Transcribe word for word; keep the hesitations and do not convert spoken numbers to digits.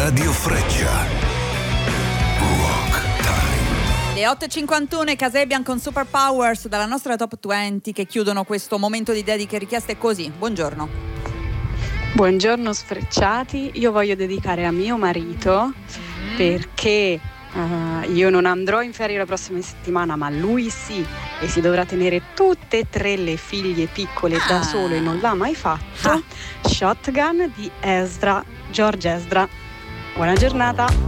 Radio Freccia. Rock Time. Le otto e cinquantuno Kasabian con Superpowers dalla nostra Top venti che chiudono questo momento di dediche e richieste così. Buongiorno. Buongiorno sfrecciati, io voglio dedicare a mio marito mm. perché uh, io non andrò in ferie la prossima settimana, ma lui sì, e si dovrà tenere tutte e tre le figlie piccole ah. da solo e non l'ha mai fatto. Ah. Shotgun di Ezra, George Ezra. Buona giornata.